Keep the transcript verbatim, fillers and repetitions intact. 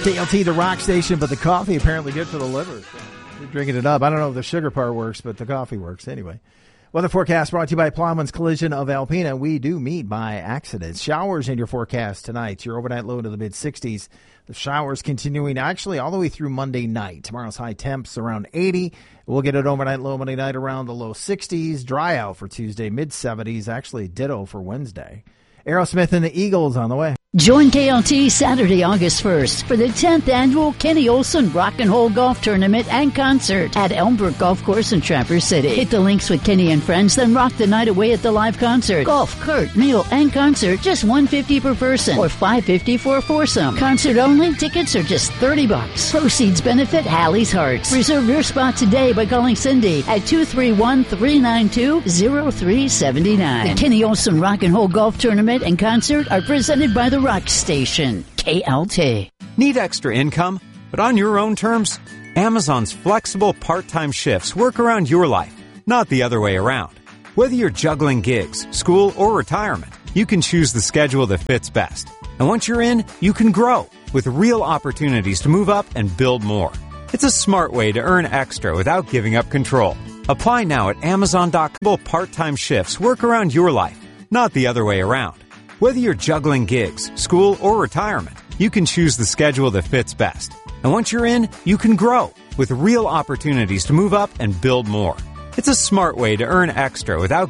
K L T, the rock station, but the coffee apparently good for the liver. So you're drinking it up. I don't know if the sugar part works, but the coffee works anyway. Weather forecast brought to you by Plowman's Collision of Alpena. We do meet by accident. Showers in your forecast tonight. Your overnight low to the mid sixties. The showers continuing actually all the way through Monday night. Tomorrow's high temps around eighty. We'll get an overnight low Monday night around the low sixties. Dry out for Tuesday, mid seventies. Actually ditto for Wednesday. Aerosmith and the Eagles on the way. Join K L T Saturday, August first for the tenth annual Kenny Olson Rock and Roll Golf Tournament and Concert at Elmbrook Golf Course in Traverse City. Hit the links with Kenny and friends, then rock the night away at the live concert. Golf, cart, meal, and concert, just one hundred fifty dollars per person or five hundred fifty dollars for a foursome. Concert only, tickets are just thirty bucks. Proceeds benefit Hallie's Hearts. Reserve your spot today by calling Cindy at two three one, three nine two, zero three seven nine. The Kenny Olson Rock and Roll Golf Tournament and Concert are presented by the Rock Station, K L T. Need extra income, but on your own terms? Amazon's flexible part-time shifts work around your life, not the other way around. Whether you're juggling gigs, school, or retirement, you can choose the schedule that fits best. And once you're in, you can grow with real opportunities to move up and build more. It's a smart way to earn extra without giving up control. Apply now at amazon dot com. Part-time shifts work around your life, not the other way around. Whether you're juggling gigs, school, or retirement, you can choose the schedule that fits best. And once you're in, you can grow with real opportunities to move up and build more. It's a smart way to earn extra without